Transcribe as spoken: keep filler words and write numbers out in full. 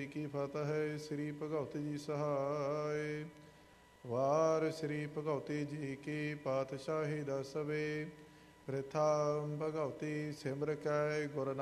ਜੀ ਕੀ ਫਤਿਹ। ਸ੍ਰੀ ਭਗਵਤੀ ਜੀ ਸਹਾਇ। ਵਾਰ ਸ੍ਰੀ ਭਗਵਤੀ ਜੀ ਕੀ ਪਾਤਸ਼ਾਹੀ ਦਸਵੇ। ਪ੍ਰਿਥਾ ਭਗਵਤੀ ਸਿਮਰ ਕੈ ਗੁਰ